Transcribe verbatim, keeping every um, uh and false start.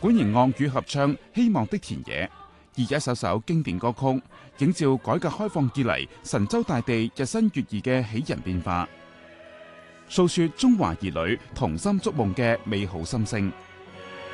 管弦樂與合唱《希望的田野》，以一首首經典歌曲，映照改革開放以嚟神州大地日新月異嘅喜人變化，訴說中華兒女同心築夢嘅美好心聲。